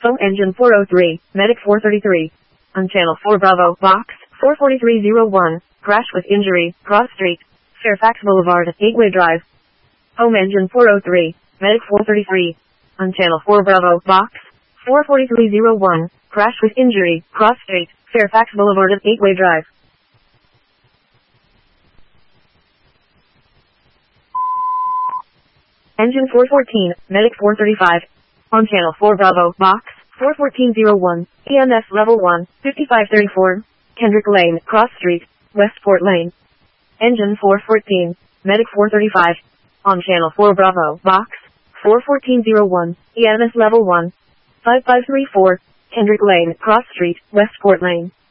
Foam engine 403, medic 433. On channel 4 Bravo, box 44301, crash with injury, cross street, Fairfax Boulevard, Gateway Drive. Foam engine 403, medic 433. On channel 4 Bravo, box 44301, crash with injury, cross street, Fairfax Boulevard at Gateway Drive. Engine 414, medic 435. On channel 4 Bravo, box 41401, EMS level 1, 5534, Kendrick Lane, Cross Street, Westport Lane. Engine 414, medic 435. On channel 4 Bravo, box 41401, EMS level 1, 5534, Kendrick Lane, Cross Street, Westport Lane.